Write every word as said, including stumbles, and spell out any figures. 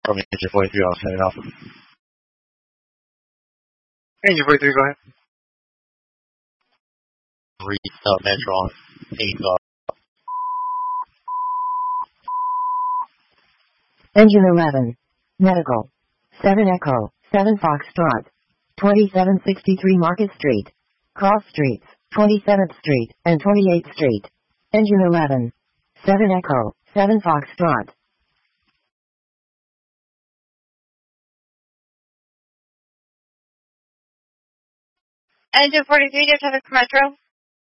From Engine forty-three, I'll send it off. Engine forty-three, go ahead. Read uh, Metron. Take off. Engine eleven. Medical. seven Echo, seven Foxtrot. twenty-seven sixty-three Market Street. Cross Streets, twenty-seventh Street, and twenty-eighth Street. Engine eleven. seven Echo, seven Foxtrot. Engine forty-three, just have a Metro.